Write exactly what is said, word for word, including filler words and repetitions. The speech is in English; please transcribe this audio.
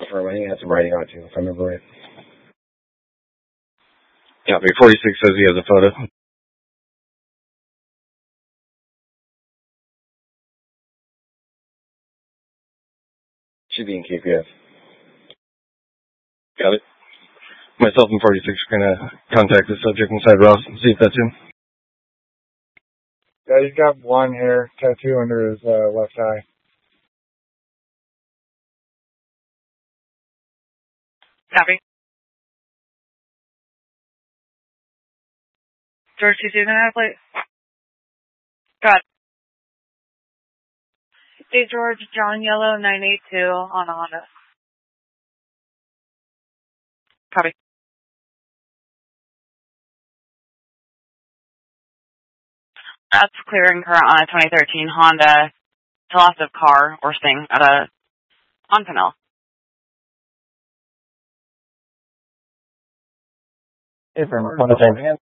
confirm. I think it has some writing on it too, if I remember right. Yeah, forty-six says he has a photo. Should be in K P F. Got it. Myself and forty-six are going to contact the subject inside Ross and see if that's him. Yeah, he's got blonde hair, tattoo under his uh, left eye. Copy. George two two, can I have a plate? Got it. Hey, George, John Yellow nine eight two on a Honda. Copy. That's clearing current on a twenty thirteen Honda loss of car or thing at a on Pinell. Hey, from Honda San